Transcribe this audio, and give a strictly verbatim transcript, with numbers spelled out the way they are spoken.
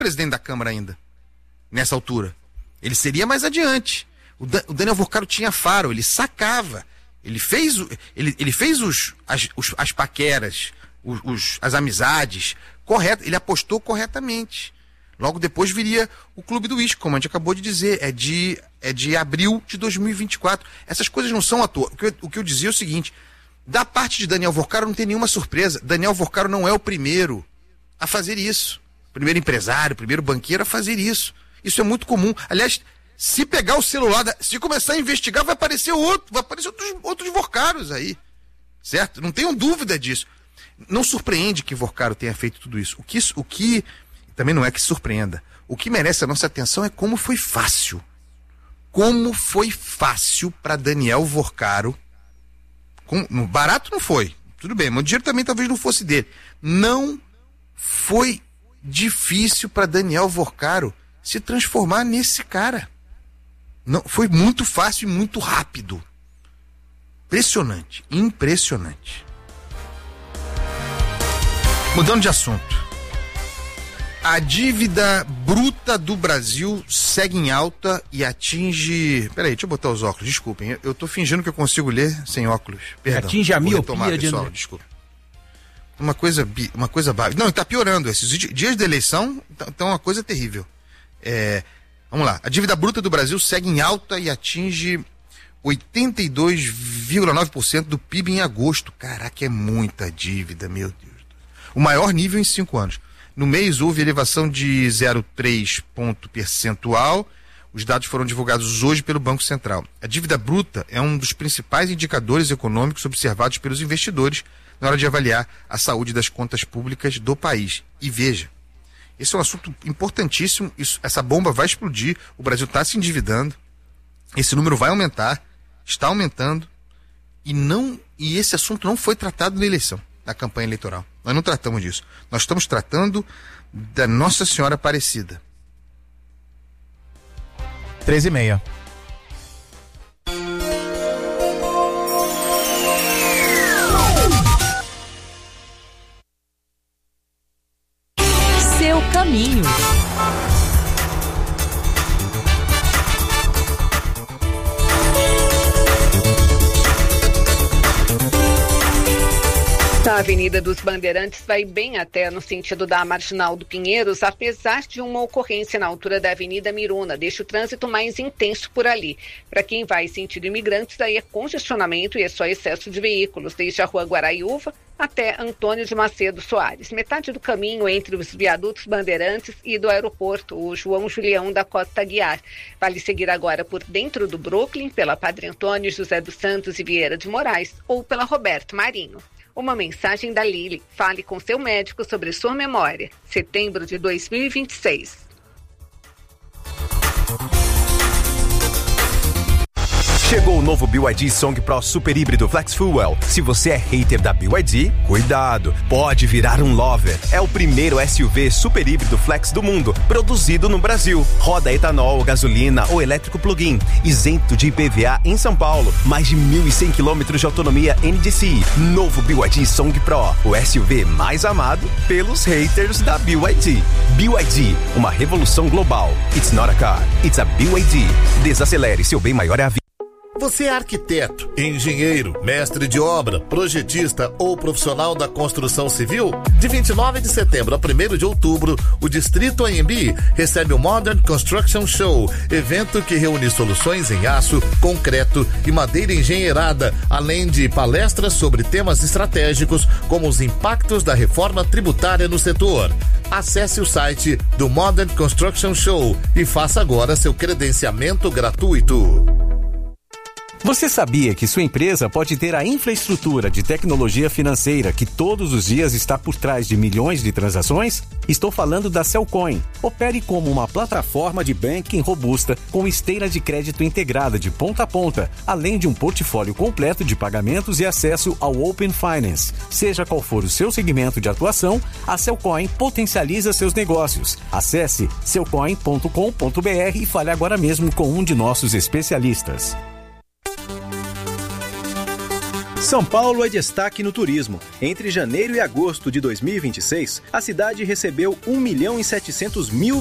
presidente da Câmara ainda, nessa altura. Ele seria mais adiante. O, da, o Daniel Vorcaro tinha faro, ele sacava. Ele fez, ele, ele fez os, as, os, as paqueras, os, os, as amizades, correto, ele apostou corretamente. Logo depois viria o Clube do Uísque, como a gente acabou de dizer, é de, é de abril de dois mil e vinte e quatro. Essas coisas não são à toa. O que eu, o que eu dizia é o seguinte, da parte de Daniel Vorcaro não tem nenhuma surpresa. Daniel Vorcaro não é o primeiro a fazer isso. O primeiro empresário, o primeiro banqueiro a fazer isso. Isso é muito comum. Aliás, se pegar o celular, se começar a investigar, vai aparecer outro, vai aparecer outros, outros Vorcaros aí. Certo? Não tenham dúvida disso. Não surpreende que Vorcaro tenha feito tudo isso. O que, o que também não é que surpreenda. O que merece a nossa atenção é como foi fácil. Como foi fácil para Daniel Vorcaro. Com, no, barato não foi. Tudo bem, mas o dinheiro também talvez não fosse dele. Não foi difícil para Daniel Vorcaro se transformar nesse cara. Não, foi muito fácil e muito rápido. Impressionante, impressionante. Mudando de assunto. A dívida bruta do Brasil segue em alta e atinge... Peraí, deixa eu botar os óculos, desculpem. Eu tô fingindo que eu consigo ler sem óculos. Perdão. Atinge a miopia, retomar, pessoal, de... desculpa. Uma coisa, uma coisa básica. Não, está piorando. Esses dias de eleição estão uma coisa terrível. É, vamos lá. A dívida bruta do Brasil segue em alta e atinge oitenta e dois vírgula nove por cento do P I B em agosto. Caraca, é muita dívida, meu Deus. O maior nível em cinco anos. No mês houve elevação de zero vírgula três ponto percentual. Os dados foram divulgados hoje pelo Banco Central. A dívida bruta é um dos principais indicadores econômicos observados pelos investidores na hora de avaliar a saúde das contas públicas do país. E veja, esse é um assunto importantíssimo, isso, essa bomba vai explodir, o Brasil está se endividando, esse número vai aumentar, está aumentando, e, não, e esse assunto não foi tratado na eleição, na campanha eleitoral. Nós não tratamos disso. Nós estamos tratando da Nossa Senhora Aparecida. treze e meia. Seu caminho. A Avenida dos Bandeirantes vai bem até no sentido da Marginal do Pinheiros, apesar de uma ocorrência na altura da Avenida Miruna, deixa o trânsito mais intenso por ali. Para quem vai sentido Imigrantes, aí é congestionamento e é só excesso de veículos, desde a Rua Guaraiúva até Antônio de Macedo Soares. Metade do caminho entre os viadutos Bandeirantes e do aeroporto, o João Julião da Costa Aguiar. Vale seguir agora por dentro do Brooklyn, pela Padre Antônio José dos Santos e Vieira de Moraes, ou pela Roberto Marinho. Uma mensagem da Lili. Fale com seu médico sobre sua memória. Setembro de dois mil e vinte e seis. Chegou o novo B Y D Song Pro Super Híbrido Flex Fuel. Se você é hater da B Y D, cuidado, pode virar um lover. É o primeiro S U V super híbrido flex do mundo, produzido no Brasil. Roda etanol, gasolina ou elétrico plug-in, isento de I P V A em São Paulo. Mais de mil e cem quilômetros de autonomia N D C I. Novo B Y D Song Pro, o S U V mais amado pelos haters da B Y D. B Y D, uma revolução global. It's not a car, it's a B Y D. Desacelere, seu bem maior é a vida. Você é arquiteto, engenheiro, mestre de obra, projetista ou profissional da construção civil? De vinte e nove de setembro a primeiro de outubro, o Distrito A M B recebe o Modern Construction Show, evento que reúne soluções em aço, concreto e madeira engenheirada, além de palestras sobre temas estratégicos como os impactos da reforma tributária no setor. Acesse o site do Modern Construction Show e faça agora seu credenciamento gratuito. Você sabia que sua empresa pode ter a infraestrutura de tecnologia financeira que todos os dias está por trás de milhões de transações? Estou falando da Cellcoin. Opere como uma plataforma de banking robusta com esteira de crédito integrada de ponta a ponta, além de um portfólio completo de pagamentos e acesso ao Open Finance. Seja qual for o seu segmento de atuação, a Cellcoin potencializa seus negócios. Acesse cellcoin ponto com ponto b r e fale agora mesmo com um de nossos especialistas. São Paulo é destaque no turismo. Entre janeiro e agosto de dois mil e vinte e seis, a cidade recebeu um milhão e setecentos mil